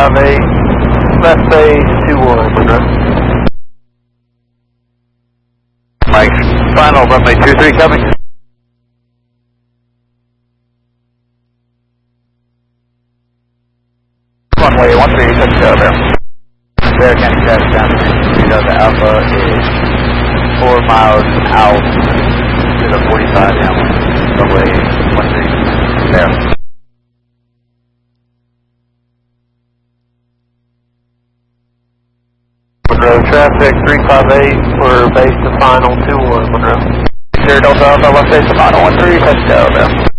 358, left base 21, Monroe. Mike, final runway 23 coming. Runway 13, touchdown there. Bear County traffic down to Delta Alpha is 4 miles out to the 45 now. Runway 13, there. Monroe traffic 358, we're base to final 21, Monroe. Sure, Delta Alpha, left base to final 13, touchdown there.